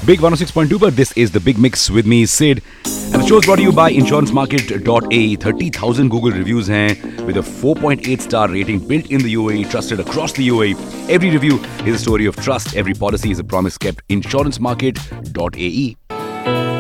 Big 106.2, but this is the Big Mix with me, Sid. And the show is brought to you by insurancemarket.ae. 30,000 Google reviews hain with a 4.8 star rating, built in the UAE, trusted across the UAE. Every review is a story of trust. Every policy is a promise kept. Insurancemarket.ae.